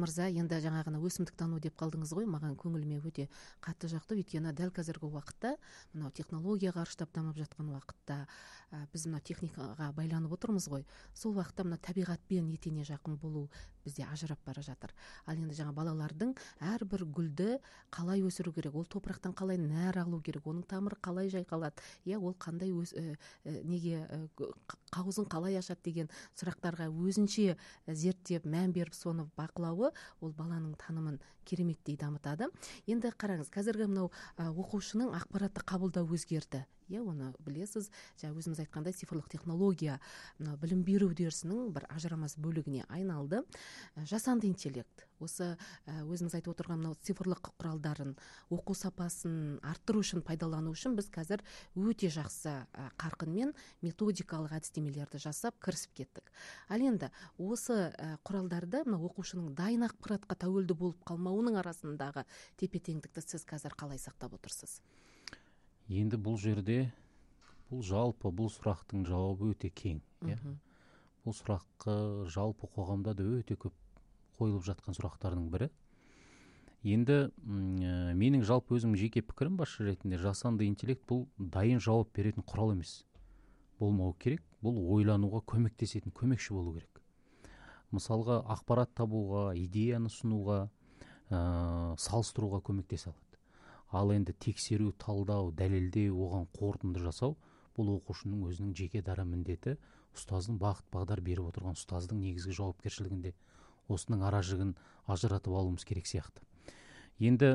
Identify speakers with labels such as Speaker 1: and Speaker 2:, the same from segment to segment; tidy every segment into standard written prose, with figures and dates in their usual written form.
Speaker 1: мырза, енді жаңағына өсімдік тану деп қалдыңыз ғой, маған көңіліме өте қатты жақты, өйткені дәл қазіргі уақытта мынау технология қарыштап дамып жатқан уақытта біз мынау техникаға байланып отырмыз ғой. Сол уақытта мына табиғатпен етене жақын болу бізде ажырап бара жатыр. Ал енді жаңа балалардың әрбір гүлді қалай өсіру керек, ол топырақтан қалай нәр алу керек, оның тамыры қалай жайқалады, ол қандай неге қауызын қалай ашады деген сұрақтарға өзінше зерттеп, мән беріп соны бақылауы, ол баланың танымын кереметтей дамытады. Енді қараңыз, қазіргі мынау оқушының ақпаратты қабылдау өзгерді. Оны білесіз, өзіміз айтқандай цифрлық технология білім беру үдерісінің бір ажырамас бөлігіне айналды. Жасанды интеллект, осы өзіміз айтып отырған мынау цифрлық құралдарын, оқу сапасын арттыру үшін, пайдалану үшін біз қазір өте жақсы қарқынмен методикалық әдістемелерді жасап кірісіп кеттік. Ал енді осы құралдарды оқушының дайын ақпаратқа тәуелді болып қалмауының арасындағы тепе-теңдікті сіз қазір қалай сақтап отырсыз?
Speaker 2: Енді бұл жерде бұл сұрақтың жауабы өте кең. Бұл сұраққа жалпы қоғамда да өте көп қойылып жатқан сұрақтардың бірі. Енді менің жалпы өзім жеке пікірім басшы ретінде, жасанды интеллект бұл дайын жауап беретін құрал емес. Болмау керек, бұл ойлануға көмектесетін көмекші болу керек. Мысалға, ақпарат табуға, идеяны ұсынуға, салыстыруға көмектесе алады. Ал енді тексеру, талдау, дәлелдеу, оған қорытынды жасау, бұл оқушының өзінің жеке дара міндеті, ұстаздың бағыт-бағдар беріп отырған ұстаздың негізгі жауапкершілігінде. Осының аражігін ажыратып алуымыз керек сияқты. Енді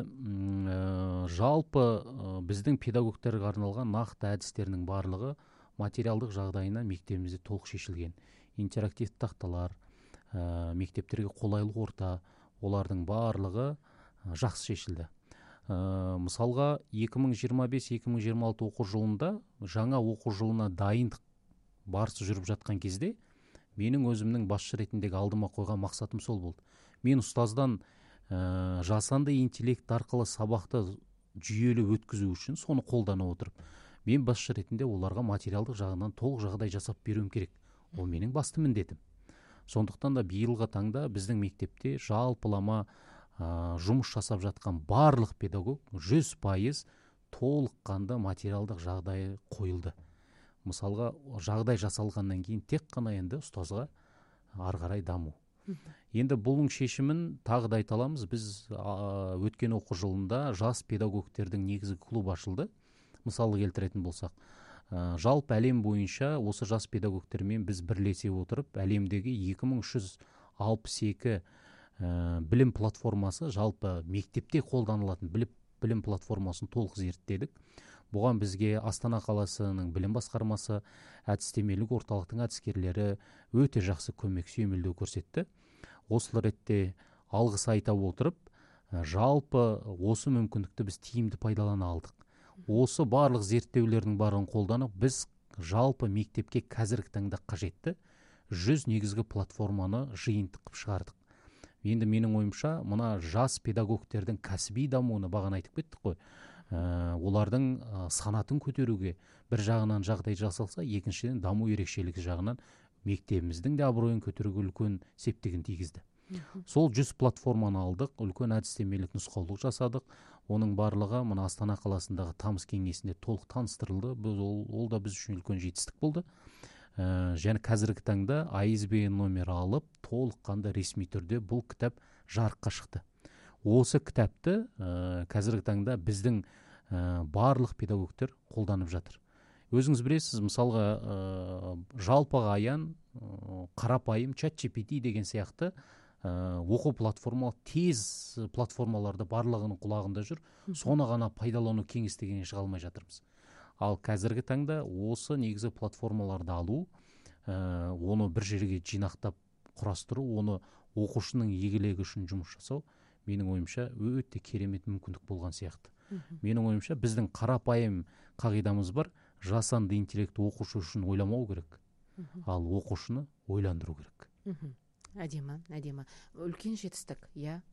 Speaker 2: жалпы біздің педагогтерге арналған нақты әдістерінің барлығы материалдық жағдайына мектебімізде толық шешілген. Интерактивті тақталар, мектептерге қолайлы орта, олардың барлығы жақсы шешілді. Мысалға 2025-2026 оқу жылында жаңа оқу жылына дайындық барысы жүріп жатқан кезде менің өзімнің басшы ретіндегі алдыма қойған мақсатым сол болды. Мен ұстаздан жасанды интеллект арқылы сабақты жүйелі өткізу үшін соны қолдана отырып, мен басшы ретінде оларға материалдық жағынан толық жағдай жасап беруім керек. Ол менің басты міндетім. Сондықтан да биылғы таңда біздің мектепте жалпылама жұмыс жасап жатқан барлық педагог 100% толыққанды материалдық жағдайы қойылды. Мысалға, жағдай жасалғаннан кейін тек қана енді ұстазға ары қарай даму. Енді бұның шешімін тағы да айта аламыз. Біз өткен оқу жылында жас педагогтердің негізгі клуб ашылды. Мысалы келтіретін болсақ, жалпы әлем бойынша осы жас педагогтермен біз бірлесе отырып, әлемдегі 2362 білім платформасы, жалпы мектепте қолданылатын білім платформасын толық зерттедік. Бұған бізге Астана қаласының білім басқармасы, әдістемелік орталықтың әдіскерлері өте жақсы көмек, сүйемелдеу көрсетті. Осы ретте алғыс айта отырып, жалпы осы мүмкіндікті біз тиімді пайдалана алдық. Осы барлық зерттеулердің барын қолданып, біз жалпы мектепке қазіргі таңда қажетті 100 негізгі платформаны жиынтық қып шығардық. Енді менің ойымша, мына жас педагогтердің кәсіби дамуына бағана айтып кеттік қой. Олардың санатын көтеруге бір жағынан жағдай жасалса, екіншіден даму ерекшелігі жағынан мектебіміздің де абыройын көтеруге үлкен септігін тигізді. Сол 100 платформаны алдық, үлкен әдістемелік нұсқаулық жасадық. Оның барлығы мына Астана қаласындағы тамыз кеңесінде толық таныстырылды. Ол да біз үшін үлкен жетістік болды. Және қазіргі таңда ISBN номер алып, толыққанды ресми түрде бұл кітап жарыққа шықты. Осы кітапты қазіргі таңда біздің барлық педагогтер қолданып жатыр. Өзіңіз білесіз, мысалға жалпыға аян, қарапайым ChatGPT деген сияқты оқу платформалы, тез платформаларды барлығының құлағында жүр, соны ғана пайдалану кеңістігіне шыға алмай жатырмыз. Ал қазіргі таңда осы негізі платформаларды алу, оны бір жерге жинақтап құрастыру, оны оқушының игілігі үшін жұмыс жасау, менің ойымша өте керемет мүмкіндік болған сияқты. Менің ойымша біздің қарапайым қағидамыз бар: жасанды интеллект оқушы үшін ойламау керек, ал оқушыны ойландыру керек.
Speaker 1: Әдемі. Үлкен жетістік,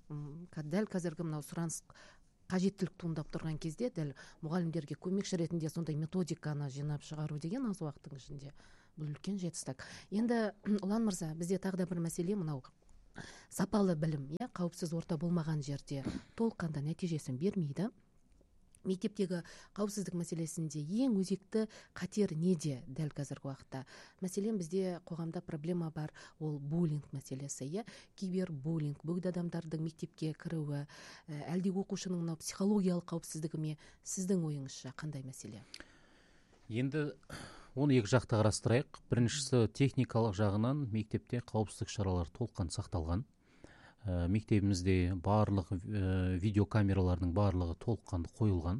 Speaker 1: дәл қазіргі мынау сұраныс қажеттілік туындап тұрған кезде, дәл мұғалімдерге көмекші ретінде сондай методиканы жинап шығару деген аз уақыттың ішінде бұл үлкен жетістік. Енді Ұлан мырза, бізде тағы да бір мәселе, мынау сапалы білім, қауіпсіз орта болмаған жерде толыққанды нәтижесін бермейді. Мектептегі қауіпсіздік мәселесінде ең өзекті қатер неде дәл қазіргі уақытта? Мәселен, бізде қоғамда проблема бар, ол буллинг мәселесі, кибербуллинг, бөгде адамдардың мектепке кіруі, әлде оқушының мынау психологиялық қауіпсіздігі ме? Сіздің ойыңызша қандай мәселе?
Speaker 2: Енді оны екі жақты қарастырайық. Біріншісі, техникалық жағынан мектепте қауіпсіздік шаралары толыққан сақталған. Мектебімізде барлық видеокамералардың барлығы толыққанды қойылған.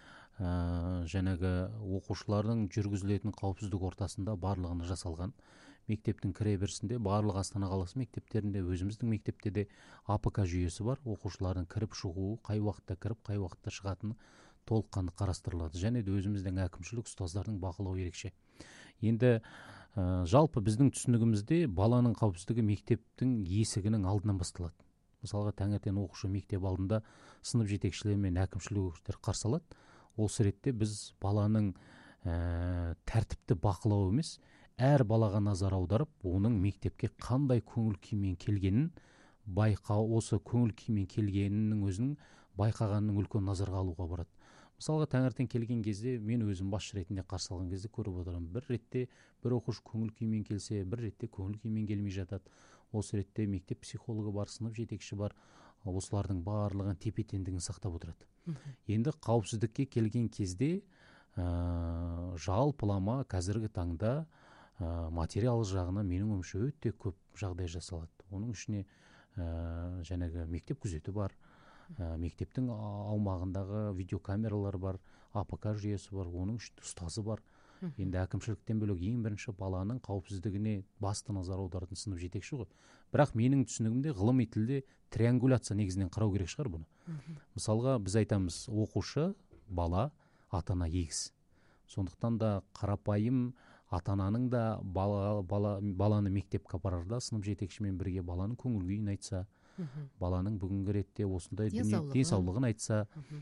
Speaker 2: Жаңағы оқушылардың жүргізілетін қауіпсіздік ортасында барлығына жасалған. Мектептің кіреберісінде барлық Астана қаласы мектептерінде, өзіміздің мектепте де АПК жүйесі бар. Оқушылардың кіріп шығуы, қай уақытта кіріп, қай уақытта шығатыны толыққанды қарастырылады. Және де өзіміздің әкімшілік, ұстаздардың бақылауы ерекше. Енді жалпы біздің түсінігімізде баланың қауіпсіздігі мектептің есігінің алдынан басталады. Мысалға, таңертең оқушы мектеп алдында сынып жетекшілері мен әкімшілік өкілдері қарсы алады. Осы ретте біз баланың тәртіпті бақылау емес, әр балаға назар аударып, оның мектепке қандай көңіл күймен келгенін байқау, осы көңіл күймен келгенінің өзінің байқағанның үлкен назарға алуға барады. Мысалға, таңертең келген кезде мен өзім басшы ретінде қарсы алған кезде көріп отырамын. Бір ретте бір оқушы көңіл күймен келсе, бір ретте көңіл күймен келмей жатады. Осы ретте мектеп психологы бар, сынып жетекші бар. Осылардың барлығын тепе-теңдігін сақтап отырады. Енді қауіпсіздікке келген кезде жалпылама қазіргі таңда материал жағына менің ойымша өте көп жағдай жасалады. Оның ішіне жаңағы мектеп күзеті бар. Мектептің аумағындағы видеокамералар бар, АПК жүйесі бар, оның ішінде ұстазы бар. Енді әкімшіліктен бөлек ең бірінші баланың қауіпсіздігіне басты назар аударатын сынып жетекші ғой. Бірақ менің түсінігімде ғылыми тілде триангуляция негізінен қарау керек шығар бұны. Мысалға, біз айтамыз, оқушы, бала, ата-ана егіз. Сондықтан да қарапайым ата-ананың да баланы мектепке апарарда сынып жетекшімен бірге баланың көңіл күйін айтса, баланың бүгінгі ретте осындай денсаулығын айтса,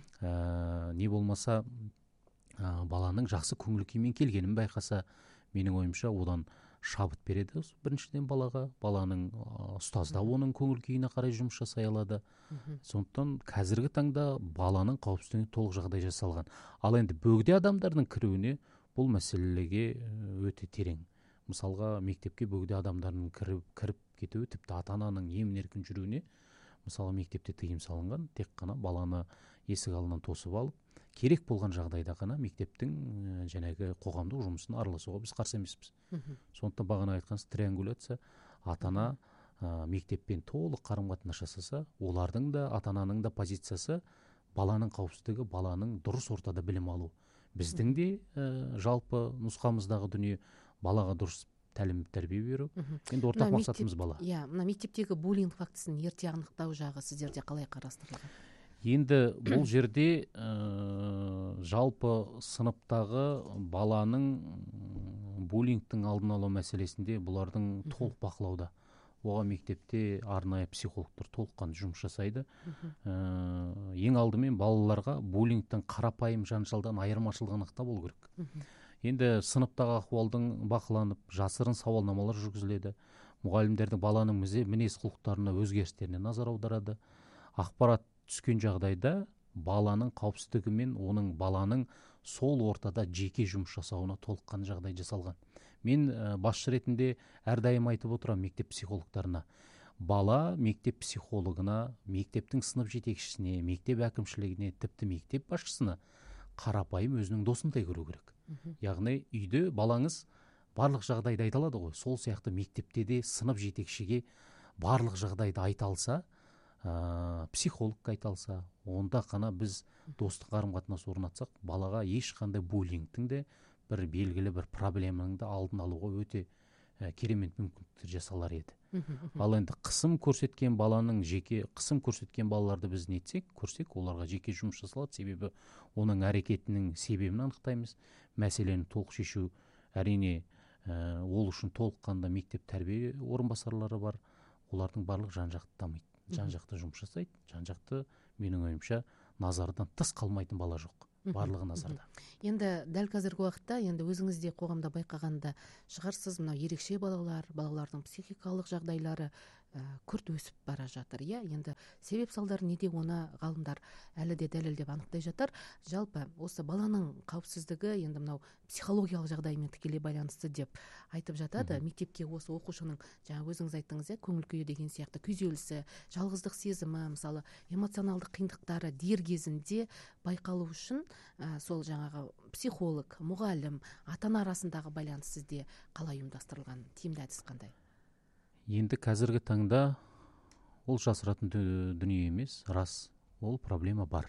Speaker 2: не болмаса баланың жақсы көңіл күймен келгенін байқаса, менің ойымша одан шабыт береді біріншіден балаға, баланың ұстазда оның көңіл күйіне қарай жұмыс жасай алады. Сондықтан қазіргі таңда баланың қауіпсіздігіне толық жағдай жасалған. Ал енді бөгде адамдардың кіруіне бұл мәселеге өте терең. Мысалға, мектепке бөгде адамдардың кіріп кетуі, тіпті ата-ананың емін-еркін жүруіне, мысалы, мектепте тыйым салынған, тек қана баланы есік алдынан тосып алып, керек болған жағдайда ғана мектептің жаңағы қоғамдық жұмысына араласуға біз қарсы емеспіз. Сондықтан бағана айтқанымыз триангуляция, ата-ана мектеппен толық қарым-қатынас жасаса, олардың да ата-ананың да позициясы баланың қауіпсіздігі, баланың дұрыс ортада білім алу. Біздің де жалпы нұсқамыздағы дүние балаға дұрыс тәлім тәрбие беру. Енді ортақ мақсатымыз бала.
Speaker 1: Мына мектептегі буллинг фактісін ерте анықтау жағы сіздерде қалай қарастырылған?
Speaker 2: Енді бұл жерде жалпы сыныптағы баланың буллингтің алдын алу мәселесінде бұлардың толық бақылауда. Оған мектепте арнайы психологтар толыққанды жұмыс жасайды. Ең алдымен балаларға буллингтің қарапайым жанжалдан айырмашылығын анықтап болу керек. Енді сыныптағы ахуалдың бақыланып, жасырын сауалнамалар жүргізіледі. Мұғалімдердің баланың мінез құлықтарына, өзгерістеріне назар аударады. Ақпарат түскен жағдайда баланың қауіпсіздігі мен оның баланың сол ортада жеке жұмыс жасауына толыққанды жағдай жасалған. Мен басшы ретінде әрдайым айтып отырамын мектеп психологтарына. Бала мектеп психологына, мектептің сынып жетекшісіне, мектеп әкімшілігіне, тіпті мектеп басшысына қарапайым өзінің досындай көру керек. Яғни үйде балаңыз барлық жағдайды айта алады ғой. Сол сияқты мектепте де сынып жетекшіге барлық жағдайды айта алса, психолог айта алса, онда қана біз достық қарым-қатынас орнатсақ, балаға ешқандай буллингтің де бір белгілі бір проблеманың да алдын алуға өте керемет мүмкіндіктер жасалар еді. Ал енді қысым көрсеткен балаларды біз көрсек, оларға жеке жұмыс жасалады. Себебі оның әрекетінің себебін анықтаймыз. Мәселені толық шешу, әрине, ол үшін толыққанды мектеп тәрбие орынбасарлары бар. Олардың барлық жан-жақты дамиды, жан-жақты жұмыс жасайды. Жан-жақты, менің ойымша, назардан тыс қалмайтын бала жоқ. Барлығы назарда.
Speaker 1: Енді дәл қазіргі уақытта, енді өзіңізде қоғамда байқағанда шығарсыз, мынау ерекше балалардың психикалық жағдайлары күрт өсіп бара жатыр. Енді себеп салдары неде, оны ғалымдар әлі де дәлелдеп анықтай жатар. Жалпы осы баланың қауіпсіздігі енді мынау психологиялық жағдаймен тікелей байланысты деп айтып жатады. Мектепке осы оқушының, жаңа өзіңіз айттыңыз, көңіл күйі деген сияқты күйзелісі, жалғыздық сезімі, мысалы эмоционалдық қиындықтары дер кезінде байқалу үшін сол жаңағы психолог, мұғалім, ата-ана арасындағы байланыс сізде қалай ұйымдастырылған, тиімді әдіс қандай?
Speaker 2: Енді қазіргі таңда ол жасыратын дүние емес, рас, ол проблема бар.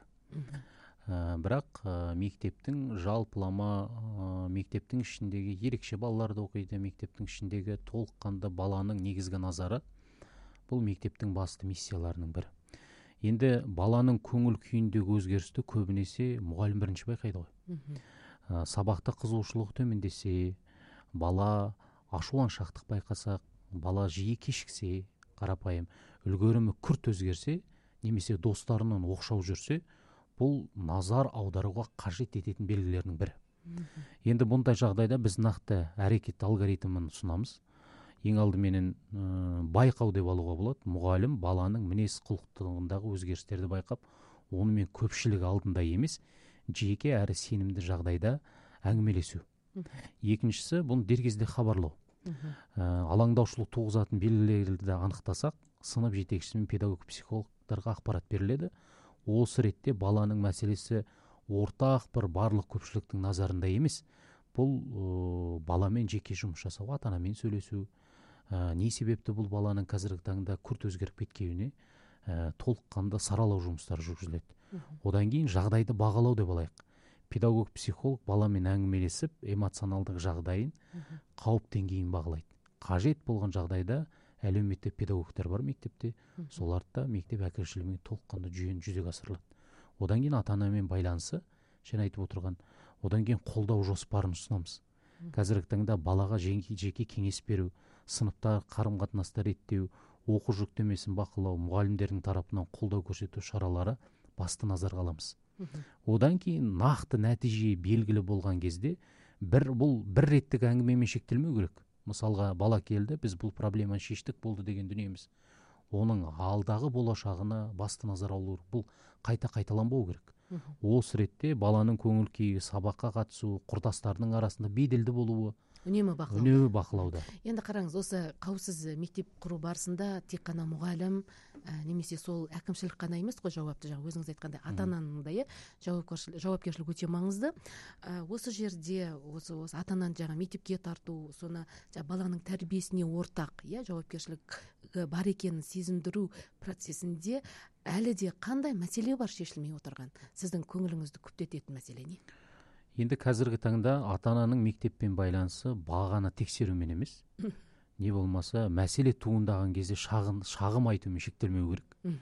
Speaker 2: Бірақ мектептің жалпылама, мектептің ішіндегі ерекше балаларды оқиды, мектептің ішіндегі толыққанды баланың негізгі назары бұл мектептің басты миссияларының бірі. Енді баланың көңіл күйіндегі өзгерісті көбінесе мұғалім бірінші байқайды ғой. Сабақта қызығушылық төмендесе, бала ашуланшақтық байқасақ, бала жиі кешіксе, қарапайым үлгерімі күрт өзгерсе, немесе достарынан оқшау жүрсе, бұл назар аударуға қажет ететін белгілерінің бірі. Енді бұндай жағдайда біз нақты әрекет алгоритмін ұсынамыз. Ең алдыменен байқау деп алуға болады. Мұғалім баланың мінез құлықтығындағы өзгерістерді байқап, онымен көпшілік алдында емес, жеке әрі сенімді жағдайда әңгімелесу. Екіншісі, бұны дер кезде хабарлау. Алаңдаушылық туғызатын белгілерді анықтасақ, сынып жетекшісі мен педагог психологтарға ақпарат беріледі. Осы ретте баланың мәселесі ортақ бір барлық көпшіліктің назарында емес, бұл баламен жеке жұмыс жасау, ата-анамен сөйлесу, не себепті бұл баланың қазіргі таңда күрт өзгеріп кеткеніне толыққанды саралау жұмыстары жүргізіледі. Одан кейін жағдайды бағалау деп алайық. Педагог психолог баламен әңгімелесіп, эмоционалдық жағдайын, қауіп деңгейін бағалайды. Қажет болған жағдайда әлеуметтік педагогтар бар мектепте, соларды да мектеп әкімшілігімен толыққанды жүйені жүзеге асырылады. Одан кейін ата-анамен байланысы, жаңа айтып отырған, одан кейін қолдау жоспарын ұсынамыз. Қазіргі таңда балаға жеке кеңес беру, сыныпта қарым-қатынасты реттеу, оқу жүктемесін бақылау, мұғалімдердің тарапынан қолдау көрсету шаралары басты назарға аламыз. Одан кейін нақты нәтиже белгілі болған кезде бұл бір реттік әңгімемен шектелмеу керек. Мысалға, бала келді, біз бұл проблеманы шештік, болды деген дүниеміз. Оның алдағы болашағына басты назар алу, бұл қайталанбау керек. Осы ретте баланың көңіл күйі, сабаққа қатысу, құрдастарының арасында беделді болуы
Speaker 1: үнемі
Speaker 2: бақылауда.
Speaker 1: Енді қараңыз, осы қауіпсіз мектеп құру барысында тек қана мұғалім немесе сол әкімшілік қана емес қой жауапты, жаңа өзіңіз айтқандай ата-ананың да жауапкершілік өте маңызды. Осы жерде осы ата-ананы жаңа мектепке тарту, соны баланың тәрбиесіне ортақ жауапкершілік бар екенін сезіндіру процесінде әлі де қандай мәселе бар шешілмей отырған? Сіздің көңіліңізді күптететін мәселе не?
Speaker 2: Енді қазіргі таңда ата-ананың мектеппен байланысы бағаны тексерумен емес, не болмаса мәселе туындаған кезде шағым айтумен шектелмеу керек.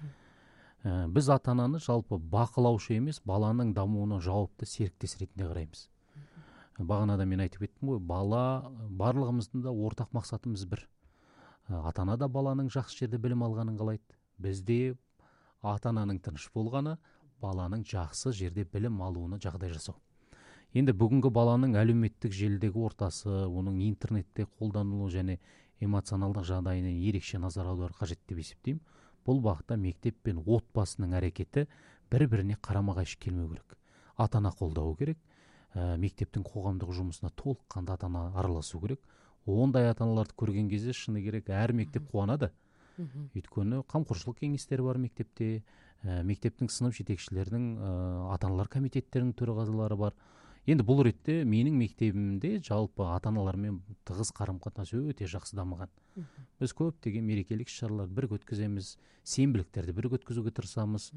Speaker 2: Біз ата-ананы жалпы бақылаушы емес, баланың дамуына жауапты серіктес ретінде қараймыз. Бағанада мен айтып кеттім ғой, барлығымыздың да ортақ мақсатымыз бір. Ата-ана да баланың жақсы жерде білім алғанын қалайды. Бізде ата-ананың тыныш болғаны, баланың жақсы жерде білім алуына жағдай жасау. Енді бүгінгі баланың әлеуметтік желідегі ортасы, оның интернетте қолданылу және эмоционалдық жағдайына ерекше назар аудару қажет деп есептеймін. Бұл бағытта мектеп пен отбасының әрекеті бір-біріне қарама-қайшы келмеу керек. Ата-ана қолдау керек, мектептің қоғамдық жұмысына толыққанды ата-ана араласу керек. Ондай ата-аналарды көрген кезде шыны керек әр мектеп қуанады. Өйткені қамқоршылық кеңестері бар мектепте, мектептің сынып жетекшілерінің, ата-аналар комитеттерінің төрағалары бар. Енді бұл ретте менің мектебімде жалпы ата-аналармен тығыз қарым-қатынас өте жақсы дамыған. Біз көптеген мерекелік іс-шараларды бірге өткіземіз, сенбіліктерді бірге өткізуге тырысамыз.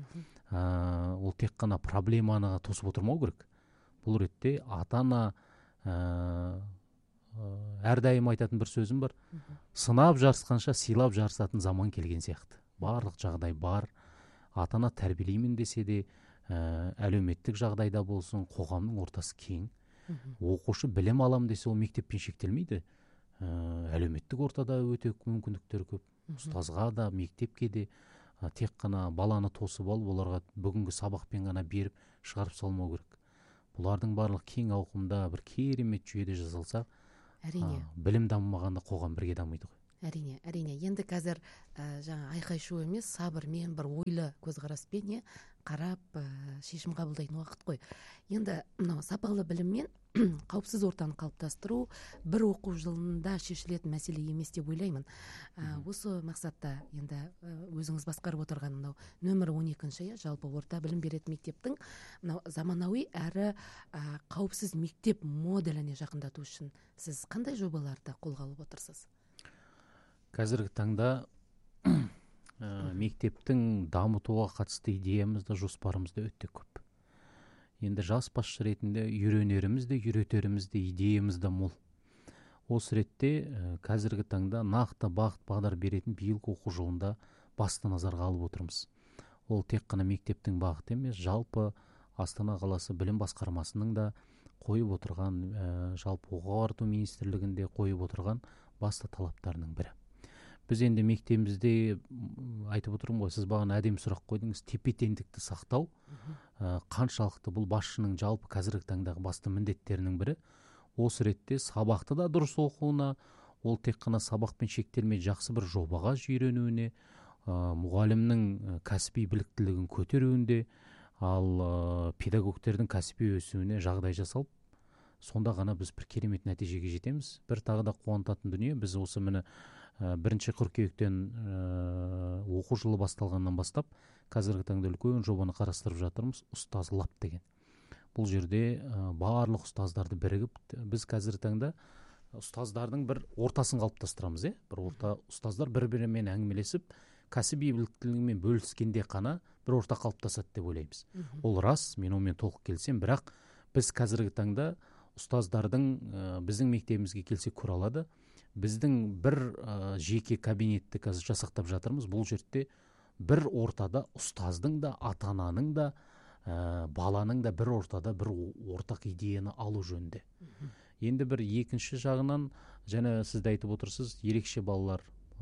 Speaker 2: Ол тек қана проблеманы тосып отырмау керек. Бұл ретте ата-ана әрдайым айтатын бір сөзім бар. Сынап жарысқанша сыйлап жарысатын заман келген сияқты. Барлық жағдай бар. Ата-ана тәрбиелеймін десе де, әлеуметтік жағдайда болсын, қоғамның ортасы кең. Оқушы білім алам десе, ол мектеппен шектелмейді. Әлеуметтік ортада өте мүмкіндіктер көп. Ұстазға да, мектепке де тек қана баланы тосып алып, оларға бүгінгі сабақпен ғана беріп шығарып салмау керек. Бұлардың барлық кең ауқымда бір керемет жүйеде жасалса,
Speaker 1: әрине
Speaker 2: білім дамымағанда қоғам бірге дамиды ғой.
Speaker 1: Әрине, енді қазір жаңа айқай шу емес, сабырмен, бір ойлы көзқараспен қарап шешім қабылдайтын уақыт қой. Енді мынау сапалы біліммен қауіпсіз ортаны қалыптастыру бір оқу жылында шешілетін мәселе емес деп ойлаймын. Осы мақсатта енді өзіңіз басқарып отырған мынау нөмір 12-ші жалпы орта білім беретін мектептің мынау заманауи әрі қауіпсіз мектеп моделіне жақындату үшін сіз қандай жобаларды қолға алып отырсыз?
Speaker 2: Қазіргі таңда мектептің дамытуға қатысты идеямыз да жоспарымыз да өте көп. Енді жас басшы ретінде үйренеріміз де үйретеріміз де идеямыз да мол. Осы ретте қазіргі таңда нақты бағыт бағдар беретін биылғы оқу жылында басты назарға алып отырмыз. Ол тек қана мектептің бағыты емес, жалпы Астана қаласы білім басқармасының да қойып отырған, жалпы оқу ағарту министрлігінде қойып отырған басты талаптарының бірі. Біз енді мектебімізде айтып отырмын ғой, сіз бағана әдемі сұрақ қойдыңыз, тепе-теңдікті сақтау қаншалықты бұл басшының жалпы қазіргі таңдағы басты міндеттерінің бірі. Осы ретте сабақты да дұрыс оқуына, ол тек қана сабақпен шектелмей жақсы бір жобаға жүйренуіне, мұғалімнің кәсіби біліктілігін көтеруінде, ал педагогтердің кәсіби өсуіне жағдай жасалып, сонда ғана біз бір керемет нәтижеге жетеміз. Бір тағы да қуантатын дүние, біз осы міне 1 қыркүйектен оқу жылы басталғаннан бастап қазіргі таңда үлкен жобаны қарастырып жатырмыз, ұстаз лаб деген. Бұл жерде барлық ұстаздарды бірігіп, біз қазіргі таңда ұстаздардың бір ортасын қалыптастырамыз. Бір орта ұстаздар бір-бірімен әңгімелесіп, кәсіби біліктілігімен бөліскенде қана бір орта қалыптасады деп ойлаймыз. Ол рас, мен онымен толық келісемін, бірақ біз қазіргі таңда ұстаздардың біздің мектебімізге келсе көре алады. Біздің бір жеке кабинетті қазір жасақтап жатырмыз. Бұл жерде бір ортада ұстаздың да, ата-ананың да, баланың да бір ортада бір ортақ идеяны алу жөнінде. Енді бір екінші жағынан, және сіз де айтып отырсыз, ерекше балалар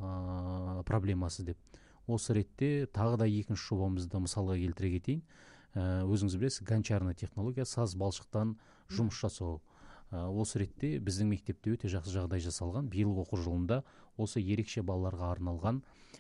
Speaker 2: проблемасы деп. Осы ретте тағы да екінші жобамызды мысалға келтіре кетейін. Өзіңіз білесіз, гончарная технология, саз балшықтан жұмыс жасау. Осы ретте біздің мектепте өте жақсы жағдай жасалған. Биылғы оқу жылында осы ерекше балаларға арналған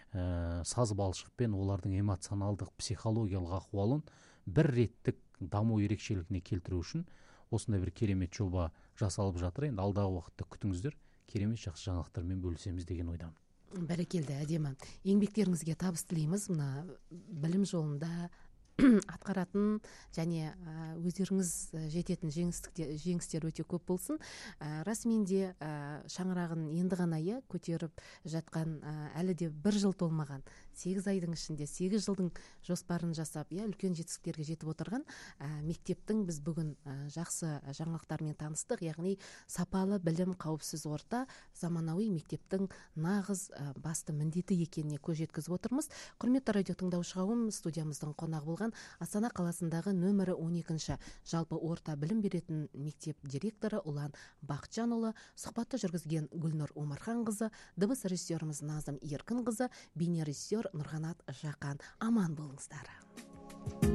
Speaker 2: саз балшықпен олардың эмоционалдық, психологиялық ахуалын бір реттік даму ерекшелігіне келтіру үшін осындай бір керемет жоба жасалып жатыр. Енді алдағы уақытта күтіңіздер, керемет жақсы жаңалықтармен бөлісеміз деген ойдамын.
Speaker 1: Бәрекелді, әдемі. Еңбектеріңізге табыс тілейміз. Мына білім жолында атқаратын және өздеріңіз жететін жеңістер өте көп болсын. Расымен де шаңырағын енді ғана көтеріп жатқан, әлі де 1 жыл толмаған, 8 айдың ішінде 8 жылдың жоспарын жасап, үлкен жетістіктерге жетіп отырған мектептің біз бүгін жақсы жаңалықтармен таныстық. Яғни сапалы білім, қауіпсіз орта, заманауи мектептің нағыз басты міндеті екеніне көз жеткізіп отырмыз. Құрметті радио тыңдаушы қауым, студиямыздың қонағы болған Астана қаласындағы нөмірі 12-ші жалпы орта білім беретін мектеп директоры Ұлан Бақытжанұлы, сұхбатты жүргізген Гүлнұр Омарханқызы, дыбыс режиссеріміз Назым Еркінқызы, бейне режиссер Нұрғанат Жақан. Аман болыңыздар.